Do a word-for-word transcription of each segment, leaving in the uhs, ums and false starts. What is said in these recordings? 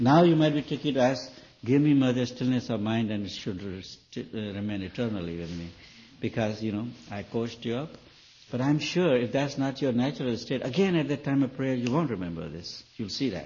Now you might be tricky to ask, give me, Mother, stillness of mind and it should remain eternally with me. Because, you know, I coached you up. But I'm sure if that's not your natural state, again at that time of prayer you won't remember this. You'll see that.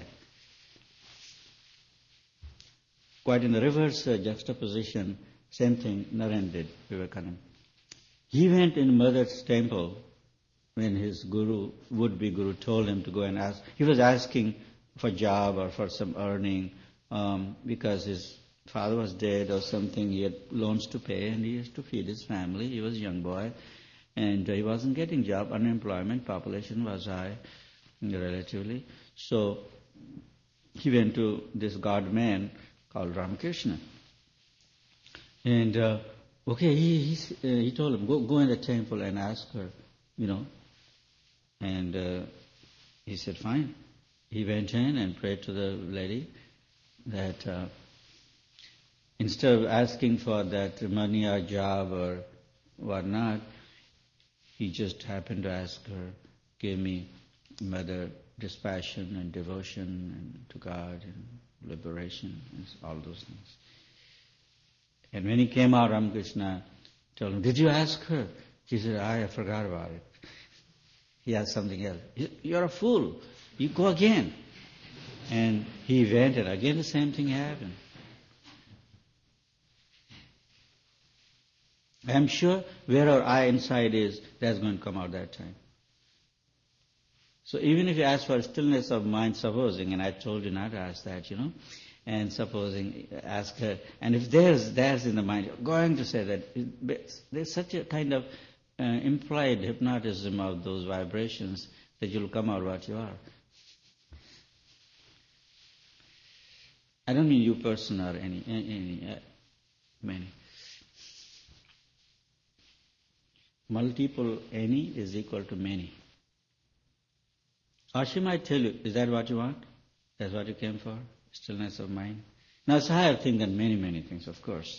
Quite in the reverse uh, juxtaposition, same thing Naren did, Vivekananda. He went in Mother's temple when his guru, would-be guru, told him to go and ask. He was asking for job or for some earning um, because his father was dead or something. He had loans to pay and he used to feed his family. He was a young boy and he wasn't getting job. Unemployment, population was high relatively. So he went to this god man called Ramakrishna. And uh, okay, he he, uh, he told him, go go in the temple and ask her, you know. And uh, he said, fine. He went in and prayed to the lady that uh, instead of asking for that money or job or whatnot, he just happened to ask her, give me, Mother, dispassion and devotion and to God and liberation and all those things. And when he came out, Ramakrishna told him, did you ask her? He said, I forgot about it. He asked something else. You're a fool. You go again. And he went and again the same thing happened. I'm sure where our eye inside is, that's going to come out that time. So even if you ask for stillness of mind, supposing, and I told you not to ask that, you know, and supposing, ask her, and if there's there's in the mind, you're going to say that, there's such a kind of uh, implied hypnotism of those vibrations that you'll come out what you are. I don't mean you person or any, any, uh, many. Multiple any is equal to many. Or she might tell you, is that what you want? That's what you came for? Stillness of mind? Now it's a higher thing than many, many things, of course.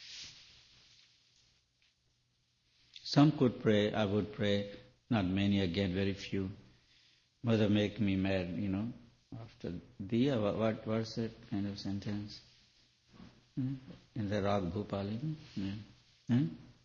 Some could pray, I would pray, not many again, very few. Mother, make me mad, you know, after Diya, what, what what's that kind of sentence? Hmm? In the Rag Bhupali? Yeah. Hmm?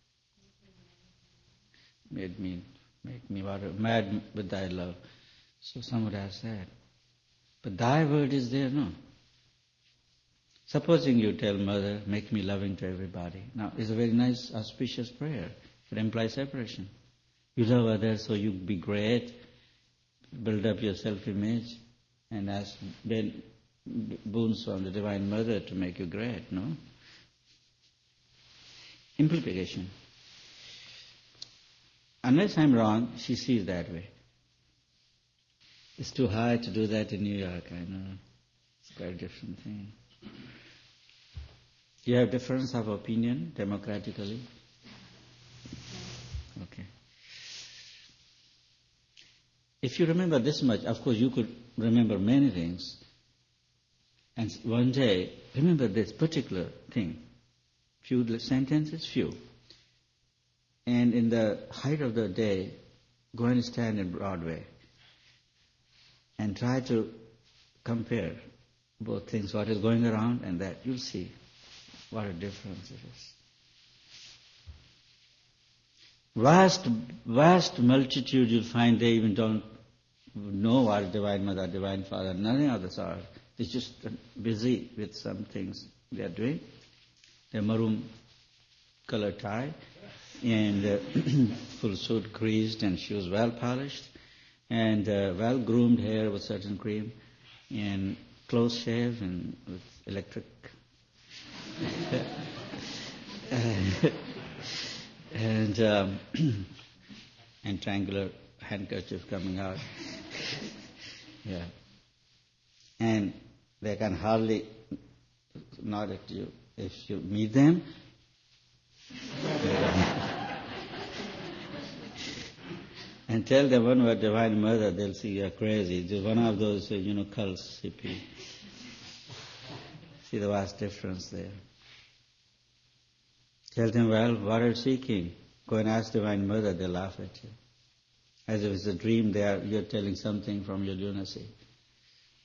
Made me, make me mad with thy love. So some would ask that. But thy word is there, no? Supposing you tell Mother, make me loving to everybody. Now, it's a very nice, auspicious prayer. It implies separation. You love others so you be great, build up your self-image, and ask boons from the Divine Mother to make you great, no? Implication. Unless I'm wrong, she sees that way. It's too high to do that in New York, I know. It's quite a different thing. You have difference of opinion democratically? Okay. If you remember this much, of course you could remember many things. And one day, remember this particular thing. Few sentences, few. And in the height of the day, go and stand in Broadway and try to compare both things, what is going around and that. You'll see what a difference it is. Vast, vast multitude you'll find they even don't know what Divine Mother, Divine Father, none of others are. They're just busy with some things they are doing. Their maroon colored tie and uh, full suit greased and shoes well polished and uh, well groomed hair with certain cream and close shave and with electric and um, and triangular handkerchief coming out. Yeah. And they can hardly nod at you if you meet them. And tell them one word, Divine Mother, they'll see you're crazy. Just one of those, you know, cults, hippie. See the vast difference there. Tell them, well, what are you seeking? Go and ask Divine Mother, they'll laugh at you. As if it's a dream, they are, you're telling something from your lunacy.